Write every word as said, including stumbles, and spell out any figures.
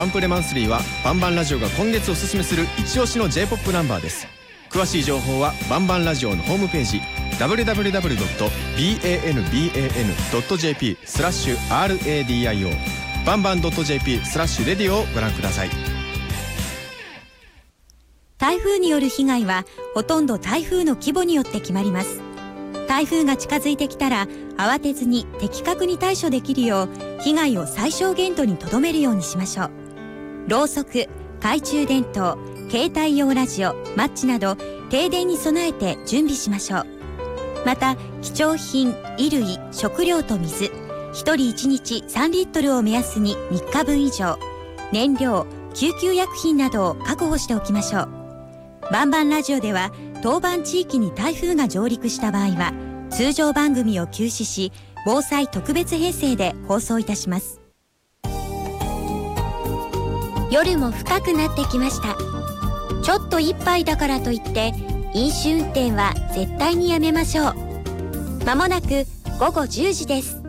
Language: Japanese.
バンプレマンスリーはバンバンラジオが今月おすすめする一押しの J-ポップ ナンバーです。詳しい情報はバンバンラジオのホームページ ダブリューダブリューダブリュードットバンバンドットジェーピースラッシュアールエーディーアイオー バンバン .jp スラッシュレディオをご覧ください。 台風による被害はほとんど台風の規模によって決まります。台風が近づいてきたら慌てずに的確に対処できるよう被害を最小限度にとどめるようにしましょう。ろうそく、懐中電灯、携帯用ラジオ、マッチなど停電に備えて準備しましょう。また貴重品、衣類、食料と水、ひとりいちにちさんリットルを目安にみっかぶん以上、燃料、救急薬品などを確保しておきましょう。バンバンラジオでは当番地域に台風が上陸した場合は通常番組を休止し、防災特別編成で放送いたします。夜も深くなってきました。ちょっと一杯だからといって飲酒運転は絶対にやめましょう。まもなくごごじゅうじです。